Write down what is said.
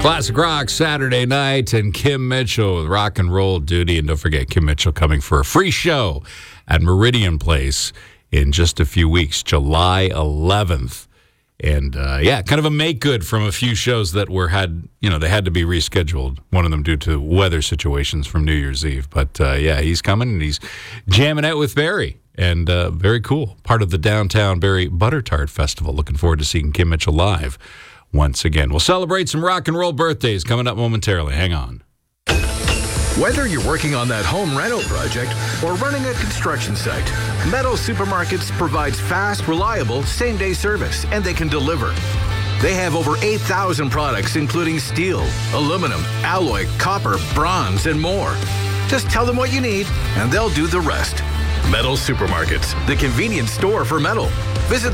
Classic Rock Saturday night, and Kim Mitchell with Rock and Roll Duty. And don't forget, Kim Mitchell coming for a free show at Meridian Place in just a few weeks, July 11th. And kind of a make good from a few shows that they had to be rescheduled. One of them due to weather situations from New Year's Eve. But he's coming and he's jamming out with Barry. And very cool. Part of the Downtown Barry Butter Tart Festival. Looking forward to seeing Kim Mitchell live once again. We'll celebrate some rock and roll birthdays coming up momentarily. Hang on. Whether you're working on that home rental project or running a construction site, Meadows Supermarkets provides fast, reliable, same-day service, and they can deliver. They have over 8,000 products, including steel, aluminum, alloy, copper, bronze, and more. Just tell them what you need, and they'll do the rest. Meadows Supermarkets, the convenience store for metal. Visit